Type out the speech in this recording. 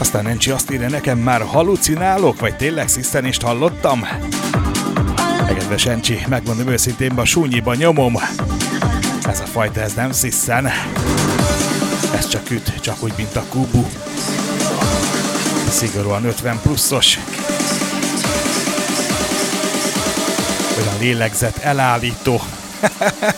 Aztán Encsi azt írja nekem, már halucinálok, vagy tényleg szisztenést hallottam? Kedves Encsi, megmondom őszintén, a súnyiba nyomom. Ez a fajta, ez nem sziszen. Ez csak üt, csak úgy, mint a Kubu. Szigorúan 50 pluszos. Olyan lélegzet elállító.